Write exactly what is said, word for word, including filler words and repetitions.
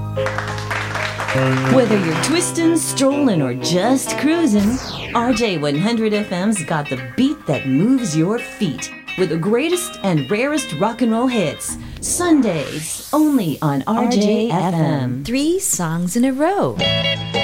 Whether you're twisting, strolling, or just cruising, R J one hundred F M's got the beat that moves your feet with the greatest and rarest rock and roll hits. Sundays, only on R J F M. Three songs in a row.